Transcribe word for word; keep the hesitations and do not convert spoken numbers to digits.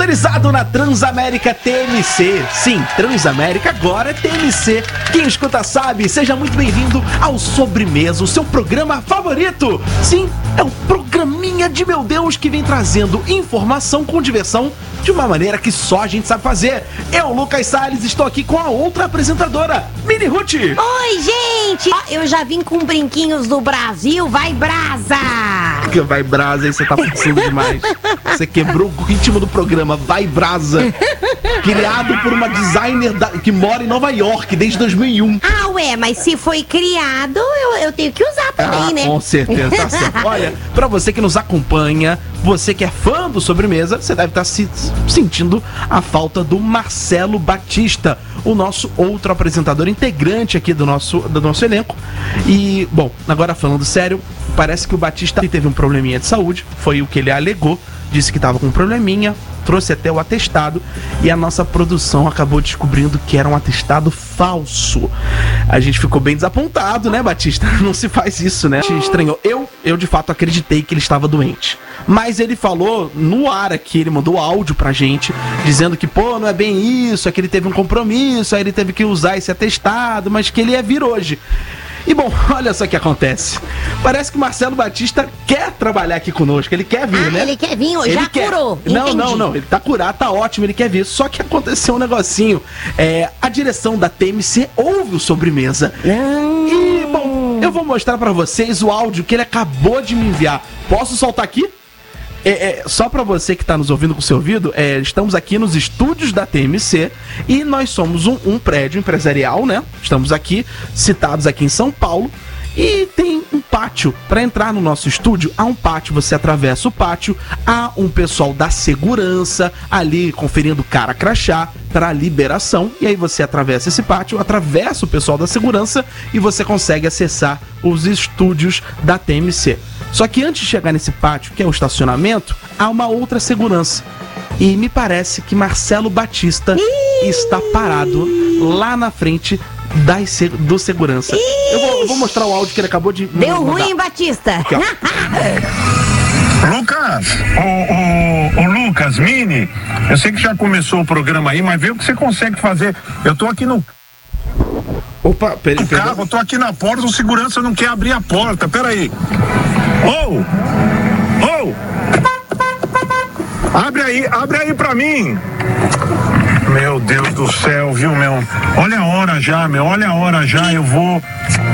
sintonizado na Transamérica T M C. Sim, Transamérica agora é T M C. Quem escuta sabe, seja muito bem-vindo ao Sobremesa, o seu programa favorito. Sim, é um programinha de meu Deus que vem trazendo informação com diversão de uma maneira que só a gente sabe fazer. Eu, Lucas Salles, estou aqui com a outra apresentadora, Mini Ruth. Oi, gente! Ó, eu já vim com brinquinhos do Brasil, vai brasa! Que vai brasa, aí você tá forçando demais. Você quebrou o ritmo do programa, vai brasa. Criado por uma designer da, que mora em Nova York desde dois mil e um. Ah, ué, mas se foi criado, eu, eu tenho que usar também, ah, né? Com certeza, tá certo. Olha, pra você que nos acompanha, você que é fã do Sobremesa, você deve estar se sentindo a falta do Marcelo Batista, o nosso outro apresentador integrante aqui do nosso, do nosso elenco. E, bom, agora falando sério, parece que o Batista teve um probleminha de saúde, foi o que ele alegou, disse que estava com um probleminha, trouxe até o atestado e a nossa produção acabou descobrindo que era um atestado falso. A gente ficou bem desapontado, né, Batista? Não se faz isso, né? A gente estranhou. Eu, eu de fato acreditei que ele estava doente. Mas ele falou no ar aqui, ele mandou áudio pra gente, dizendo que, pô, não é bem isso, é que ele teve um compromisso, aí ele teve que usar esse atestado, mas que ele ia vir hoje. E bom, olha só o que acontece. Parece que o Marcelo Batista quer trabalhar aqui conosco, ele quer vir, ah, né? ele quer vir, ele já quer. curou. Não, Entendi. não, não, ele tá curado, tá ótimo, ele quer vir. Só que aconteceu um negocinho. É, a direção da T M C ouve o Sobremesa. Hum. E, bom, eu vou mostrar pra vocês o áudio que ele acabou de me enviar. Posso soltar aqui? É, é, só pra você que tá nos ouvindo com o seu ouvido, é, estamos aqui nos estúdios da T M C e nós somos um, um prédio empresarial, né? Estamos aqui, citados aqui em São Paulo. E tem um pátio. Para entrar no nosso estúdio, há um pátio, você atravessa o pátio, há um pessoal da segurança ali conferindo cara crachá para liberação, e aí você atravessa esse pátio, atravessa o pessoal da segurança e você consegue acessar os estúdios da T M C. Só que antes de chegar nesse pátio, que é o estacionamento, há uma outra segurança. E me parece que Marcelo Batista está parado lá na frente da, do segurança. Eu vou, eu vou mostrar o áudio que ele acabou de Deu mandar. ruim, hein, Batista? Aqui, ó. Lucas, o, o, o Lucas, Mini, eu sei que já começou o programa aí, mas vê o que você consegue fazer. Eu tô aqui no, Opa, peraí, no carro, eu tô aqui na porta, o segurança não quer abrir a porta, peraí. Ô! Oh, Ô! Oh, abre aí, abre aí pra mim. Meu Deus do céu, viu, meu? Olha a hora já, meu, olha a hora já, eu vou...